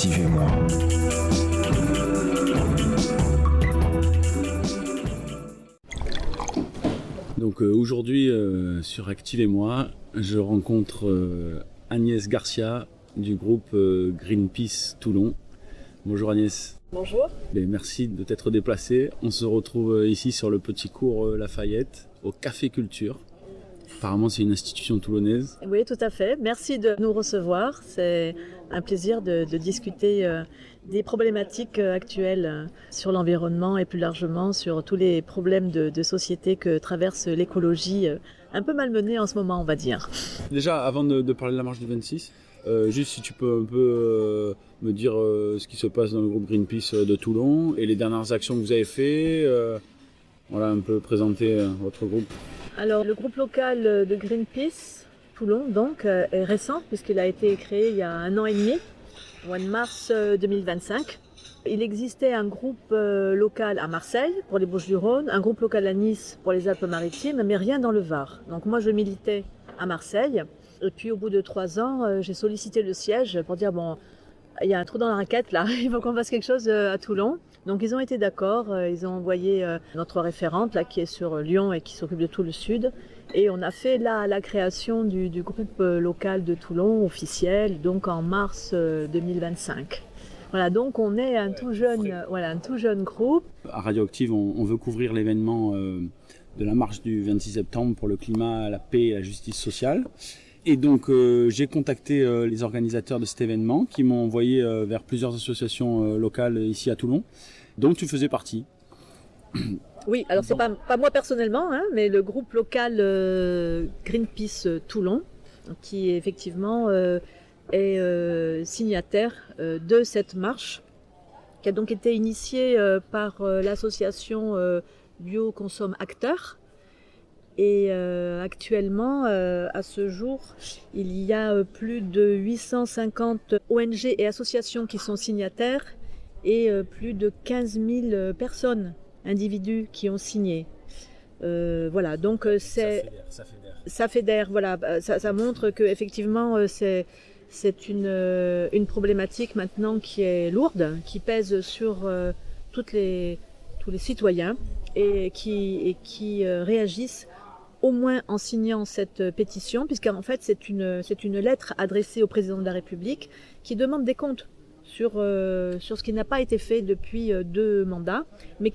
Activez-moi. Donc aujourd'hui sur Activez-moi, je rencontre Agnès Garcia du groupe Greenpeace Toulon. Bonjour Agnès. Bonjour. Merci de t'être déplacée. On se retrouve ici sur le petit cours Lafayette, au Café Culture. Apparemment, c'est une institution toulonnaise. Oui, tout à fait. Merci de nous recevoir. C'est un plaisir de discuter des problématiques actuelles sur l'environnement et plus largement sur tous les problèmes de société que traverse l'écologie, un peu malmenée en ce moment, on va dire. Déjà, avant de parler de la marche du 26, juste si tu peux un peu me dire ce qui se passe dans le groupe Greenpeace de Toulon et les dernières actions que vous avez faites, voilà, un peu présenter votre groupe. Alors, le groupe local de Greenpeace Toulon, donc, est récent puisqu'il a été créé il y a 1 an et demi, au mois de mars 2025. Il existait un groupe local à Marseille pour les Bouches-du-Rhône, un groupe local à Nice pour les Alpes-Maritimes, mais rien dans le Var. Donc moi, je militais à Marseille. Et puis au bout de 3 ans, j'ai sollicité le siège pour dire bon, il y a un trou dans la raquette là, il faut qu'on fasse quelque chose à Toulon. Donc ils ont été d'accord, ils ont envoyé notre référente là qui est sur Lyon et qui s'occupe de tout le sud. Et on a fait la création du groupe local de Toulon officiel, donc en mars 2025. Voilà, donc on est un tout jeune groupe. À Radioactive, on veut couvrir l'événement de la marche du 26 septembre pour le climat, la paix et la justice sociale. Et donc j'ai contacté les organisateurs de cet événement qui m'ont envoyé vers plusieurs associations locales ici à Toulon, dont tu faisais partie. Oui, alors c'est pas moi personnellement, hein, mais le groupe local Greenpeace Toulon, qui effectivement est signataire de cette marche, qui a donc été initiée par l'association Bioconsomme Acteurs. Et actuellement, à ce jour, il y a plus de 850 ONG et associations qui sont signataires et plus de 15 000 personnes, individus qui ont signé. Voilà, donc ça fédère. Voilà, ça montre que effectivement c'est une problématique maintenant qui est lourde, qui pèse sur tous les citoyens et qui réagissent au moins en signant cette pétition, puisqu'en fait c'est une lettre adressée au président de la République qui demande des comptes sur ce qui n'a pas été fait depuis 2 mandats, mais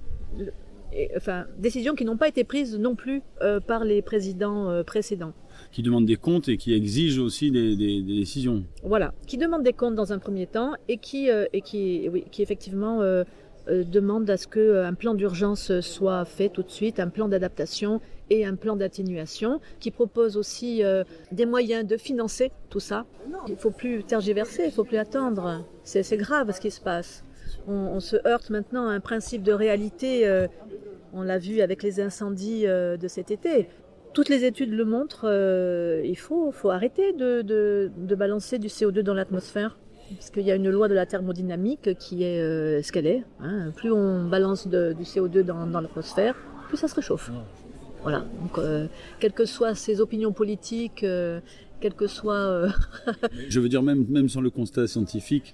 décisions qui n'ont pas été prises non plus par les présidents précédents. Qui demandent des comptes et qui exigent aussi des décisions. Voilà, qui demandent des comptes dans un premier temps et qui effectivement demande à ce qu'un plan d'urgence soit fait tout de suite, un plan d'adaptation et un plan d'atténuation, qui propose aussi des moyens de financer tout ça. Il ne faut plus tergiverser, il ne faut plus attendre. C'est grave ce qui se passe. On se heurte maintenant à un principe de réalité, on l'a vu avec les incendies de cet été. Toutes les études le montrent, il faut arrêter de balancer du CO2 dans l'atmosphère. Parce qu'il y a une loi de la thermodynamique qui est ce qu'elle est. Hein. Plus on balance du CO2 dans l'atmosphère, plus ça se réchauffe. Voilà. Donc, quelles que soient ses opinions politiques, quel que soit... Je veux dire, même sans le constat scientifique,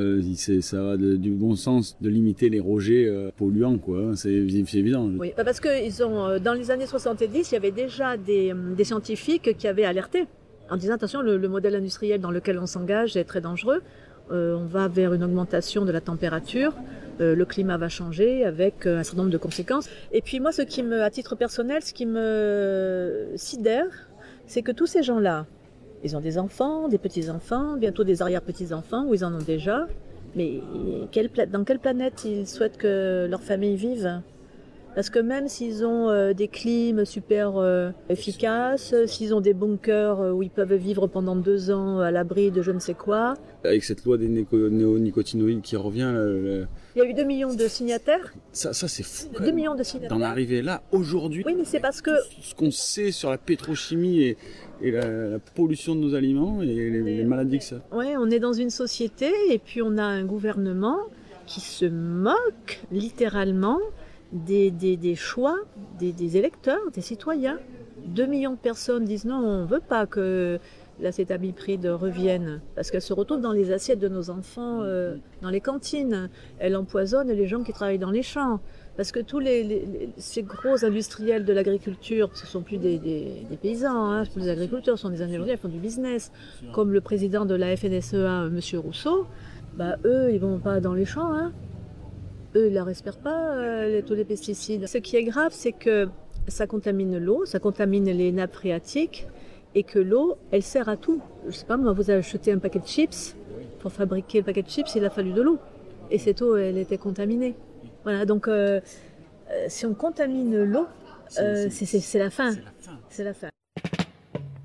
ça va du bon sens de limiter les rejets polluants, quoi. C'est évident. Oui, parce que dans les années 70, il y avait déjà des scientifiques qui avaient alerté en disant attention, le modèle industriel dans lequel on s'engage est très dangereux. On va vers une augmentation de la température, le climat va changer avec un certain nombre de conséquences. Et puis moi, à titre personnel, ce qui me sidère, c'est que tous ces gens-là, ils ont des enfants, des petits-enfants, bientôt des arrière-petits-enfants, ou ils en ont déjà. Mais dans quelle planète ils souhaitent que leur famille vive ? Parce que même s'ils ont des clims super efficaces, s'ils ont des bunkers où ils peuvent vivre pendant 2 ans à l'abri de je ne sais quoi. Avec cette loi des néonicotinoïdes qui revient... Il y a eu 2 millions de signataires. Ça c'est fou. 2 millions de signataires. D'en arriver là, aujourd'hui. Oui, mais c'est parce que... Ce qu'on sait sur la pétrochimie et la pollution de nos aliments et les maladies que ça... Oui, on est dans une société et puis on a un gouvernement qui se moque littéralement des choix des électeurs, des citoyens. 2 millions de personnes disent non, on ne veut pas que l'acétamipride revienne, parce qu'elle se retrouve dans les assiettes de nos enfants, dans les cantines. Elle empoisonne les gens qui travaillent dans les champs. Parce que tous ces gros industriels de l'agriculture, ce ne sont plus des paysans, hein, ce sont des agriculteurs, ce sont des industriels, ils font du business. Comme le président de la FNSEA, M. Rousseau, eux, ils ne vont pas dans les champs. Hein. Eux, ils ne la respirent pas, tous les pesticides. Ce qui est grave, c'est que ça contamine l'eau, ça contamine les nappes phréatiques, et que l'eau, elle sert à tout. Je ne sais pas, moi, vous avez acheté un paquet de chips. Pour fabriquer le paquet de chips, il a fallu de l'eau. Et cette eau, elle était contaminée. Voilà, donc si on contamine l'eau, c'est la fin. C'est la fin.